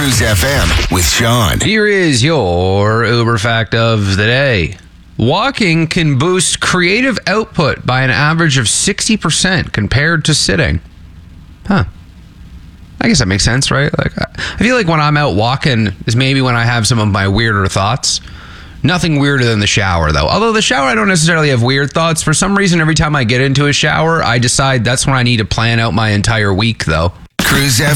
Cruise FM with Sean. Here is your Uber fact of the day. Walking can boost creative output by an average of 60% compared to sitting. Huh. I guess that makes sense, right? Like, I feel like when I'm out walking is maybe when I have some of my weirder thoughts. Nothing weirder than the shower, though. Although the shower, I don't necessarily have weird thoughts. For some reason, every time I get into a shower, I decide that's when I need to plan out my entire week, though. Cruise FM.